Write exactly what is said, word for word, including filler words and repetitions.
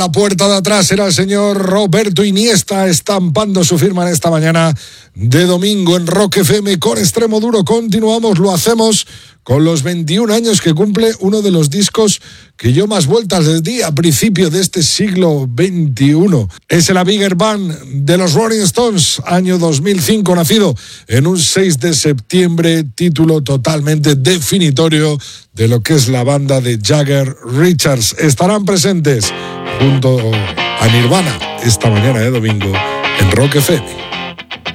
La puerta de atrás era el señor Roberto Iniesta estampando su firma en esta mañana de domingo en Rock F M con Extremo Duro. Continuamos, lo hacemos con los veintiún años que cumple uno de los discos que yo más vueltas les di a principio de este siglo veintiuno. Es el A Bigger Band de los Rolling Stones, año dos mil cinco, nacido en un seis de septiembre, título totalmente definitorio de lo que es la banda de Jagger Richards. Estarán presentes junto a Nirvana esta mañana de domingo en Rock F M.